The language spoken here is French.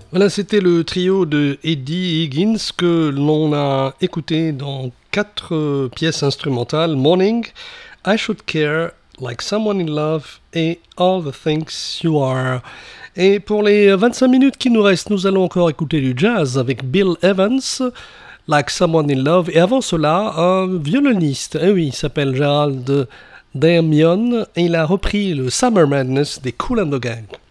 Voilà, c'était le trio de Eddie Higgins que l'on a écouté dans 4 pièces instrumentales: Morning, I Should Care, Like Someone in Love et All the Things You Are. Et pour les 25 minutes qui nous restent, nous allons encore écouter du jazz avec Bill Evans, Like Someone in Love, et avant cela, un violoniste. Eh oui, il s'appelle Gerald Damion et il a repris le Summer Madness des Kool and the Gang.